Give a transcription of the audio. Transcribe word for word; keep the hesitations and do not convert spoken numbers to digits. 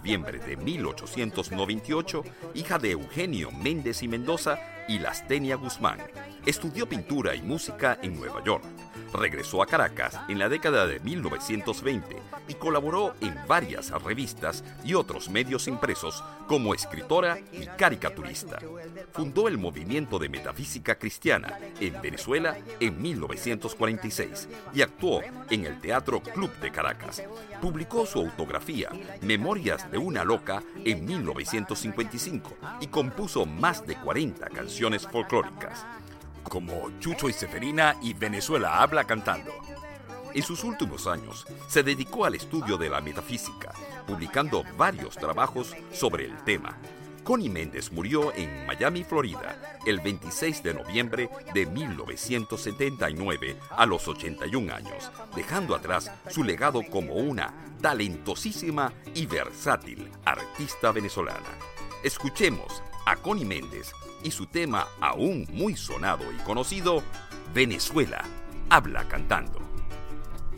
noviembre de mil ochocientos noventa y ocho, hija de Eugenio Méndez y Mendoza y Lastenia Guzmán. Estudió pintura y música en Nueva York. Regresó a Caracas en la década de mil novecientos veinte y colaboró en varias revistas y otros medios impresos como escritora y caricaturista. Fundó el movimiento de metafísica cristiana en Venezuela en mil novecientos cuarenta y seis y actuó en el Teatro Club de Caracas. Publicó su autografía, Memorias de una loca, en mil novecientos cincuenta y cinco y compuso más de cuarenta canciones folclóricas, como Chucho y Seferina y Venezuela habla cantando. En sus últimos años, se dedicó al estudio de la metafísica, publicando varios trabajos sobre el tema. Connie Méndez murió en Miami, Florida, el veintiséis de noviembre de mil novecientos setenta y nueve, a los ochenta y un años, dejando atrás su legado como una talentosísima y versátil artista venezolana. Escuchemos a Connie Méndez y su tema aún muy sonado y conocido, Venezuela habla cantando.